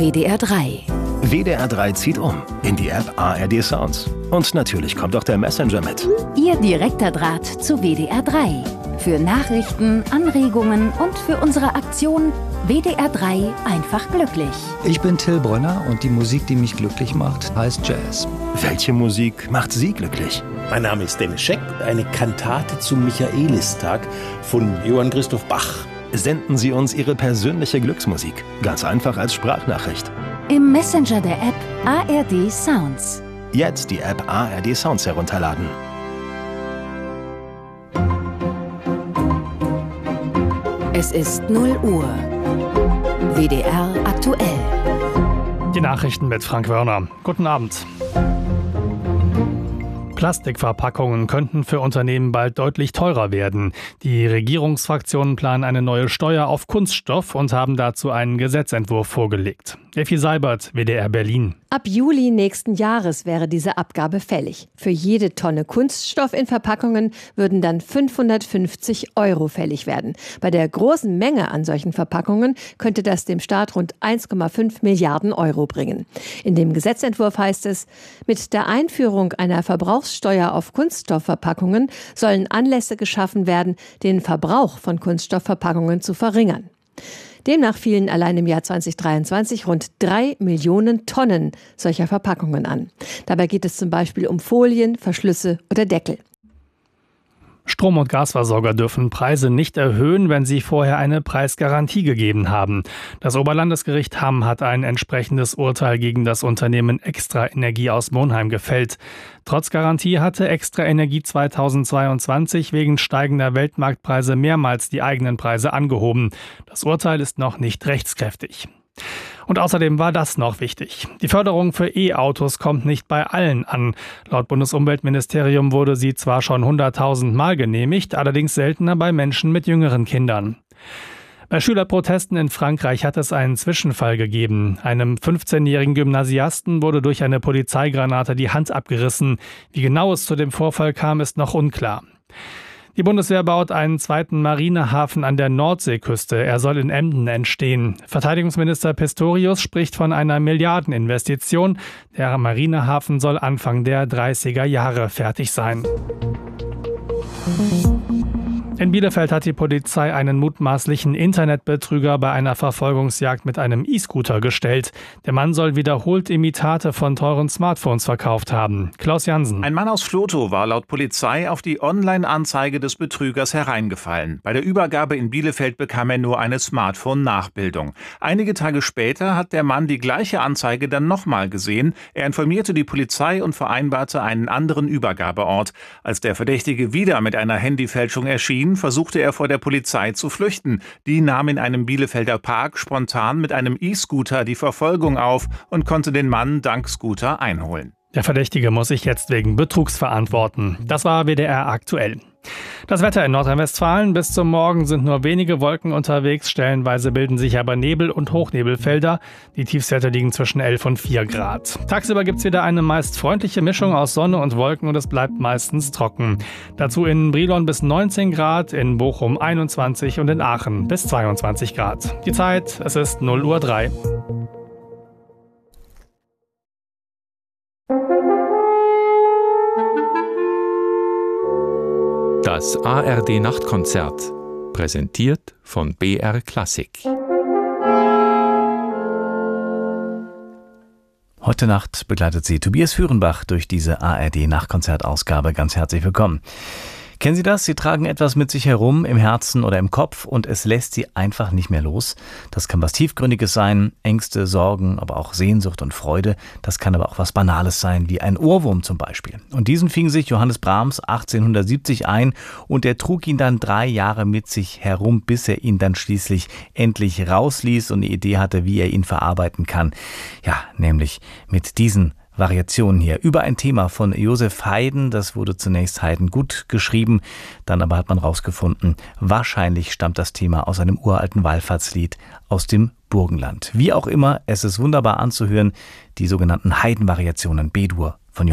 WDR 3. WDR 3 zieht um in die App ARD Sounds. Und natürlich kommt auch der Messenger mit. Ihr direkter Draht zu WDR 3. Für Nachrichten, Anregungen und für unsere Aktion WDR 3 einfach glücklich. Ich bin Till Brönner und die Musik, die mich glücklich macht, heißt Jazz. Welche Musik macht Sie glücklich? Mein Name ist Dennis Scheck, eine Kantate zum Michaelistag von Johann Christoph Bach. Senden Sie uns Ihre persönliche Glücksmusik. Ganz einfach als Sprachnachricht. Im Messenger der App ARD Sounds. Jetzt die App ARD Sounds herunterladen. Es ist 0 Uhr. WDR aktuell. Die Nachrichten mit Frank Wörner. Guten Abend. Plastikverpackungen könnten für Unternehmen bald deutlich teurer werden. Die Regierungsfraktionen planen eine neue Steuer auf Kunststoff und haben dazu einen Gesetzentwurf vorgelegt. Effi Seibert, WDR Berlin. Ab Juli nächsten Jahres wäre diese Abgabe fällig. Für jede Tonne Kunststoff in Verpackungen würden dann 550 € fällig werden. Bei der großen Menge an solchen Verpackungen könnte das dem Staat rund 1,5 Milliarden € bringen. In dem Gesetzentwurf heißt es, mit der Einführung einer Verbrauchssteuer auf Kunststoffverpackungen sollen Anlässe geschaffen werden, den Verbrauch von Kunststoffverpackungen zu verringern. Demnach fielen allein im Jahr 2023 rund 3 Millionen Tonnen solcher Verpackungen an. Dabei geht es zum Beispiel um Folien, Verschlüsse oder Deckel. Strom- und Gasversorger dürfen Preise nicht erhöhen, wenn sie vorher eine Preisgarantie gegeben haben. Das Oberlandesgericht Hamm hat ein entsprechendes Urteil gegen das Unternehmen Extra Energie aus Monheim gefällt. Trotz Garantie hatte Extra Energie 2022 wegen steigender Weltmarktpreise mehrmals die eigenen Preise angehoben. Das Urteil ist noch nicht rechtskräftig. Und außerdem war das noch wichtig. Die Förderung für E-Autos kommt nicht bei allen an. Laut Bundesumweltministerium wurde sie zwar schon 100.000 Mal genehmigt, allerdings seltener bei Menschen mit jüngeren Kindern. Bei Schülerprotesten in Frankreich hat es einen Zwischenfall gegeben. Einem 15-jährigen Gymnasiasten wurde durch eine Polizeigranate die Hand abgerissen. Wie genau es zu dem Vorfall kam, ist noch unklar. Die Bundeswehr baut einen zweiten Marinehafen an der Nordseeküste. Er soll in Emden entstehen. Verteidigungsminister Pistorius spricht von einer Milliardeninvestition. Der Marinehafen soll Anfang der 30er Jahre fertig sein. In Bielefeld hat die Polizei einen mutmaßlichen Internetbetrüger bei einer Verfolgungsjagd mit einem E-Scooter gestellt. Der Mann soll wiederholt Imitate von teuren Smartphones verkauft haben. Klaus Jansen. Ein Mann aus Vlotho war laut Polizei auf die Online-Anzeige des Betrügers hereingefallen. Bei der Übergabe in Bielefeld bekam er nur eine Smartphone-Nachbildung. Einige Tage später hat der Mann die gleiche Anzeige dann nochmal gesehen. Er informierte die Polizei und vereinbarte einen anderen Übergabeort. Als der Verdächtige wieder mit einer Handyfälschung erschien, versuchte er vor der Polizei zu flüchten. Die nahm in einem Bielefelder Park spontan mit einem E-Scooter die Verfolgung auf und konnte den Mann dank Scooter einholen. Der Verdächtige muss sich jetzt wegen Betrugs verantworten. Das war WDR aktuell. Das Wetter in Nordrhein-Westfalen: bis zum Morgen sind nur wenige Wolken unterwegs, stellenweise bilden sich aber Nebel- und Hochnebelfelder. Die Tiefstwerte liegen zwischen 11 und 4 Grad. Tagsüber gibt es wieder eine meist freundliche Mischung aus Sonne und Wolken und es bleibt meistens trocken. Dazu in Brilon bis 19 Grad, in Bochum 21 und in Aachen bis 22 Grad. Die Zeit, es ist 0:03 Uhr. Das ARD-Nachtkonzert, präsentiert von BR Klassik. Heute Nacht begleitet Sie Tobias Führenbach durch diese ARD-Nachtkonzertausgabe. Ganz herzlich willkommen. Kennen Sie das? Sie tragen etwas mit sich herum, im Herzen oder im Kopf, und es lässt Sie einfach nicht mehr los. Das kann was Tiefgründiges sein, Ängste, Sorgen, aber auch Sehnsucht und Freude. Das kann aber auch was Banales sein, wie ein Ohrwurm zum Beispiel. Und diesen fing sich Johannes Brahms 1870 ein und er trug ihn dann 3 Jahre mit sich herum, bis er ihn dann schließlich endlich rausließ und eine Idee hatte, wie er ihn verarbeiten kann. Ja, nämlich mit diesen Variationen hier über ein Thema von Joseph Haydn. Das wurde zunächst Haydn gut geschrieben, dann aber hat man rausgefunden, wahrscheinlich stammt das Thema aus einem uralten Wallfahrtslied aus dem Burgenland. Wie auch immer, es ist wunderbar anzuhören, die sogenannten Haydn-Variationen B-Dur